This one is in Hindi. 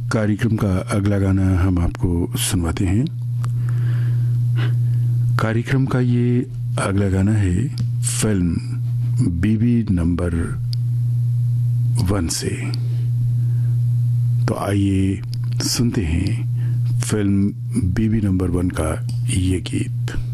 कार्यक्रम का अगला गाना हम आपको सुनवाते हैं। कार्यक्रम का ये अगला गाना है फिल्म बीबी नंबर 1 से। तो आइए सुनते हैं फिल्म बीबी नंबर 1 का ये गीत।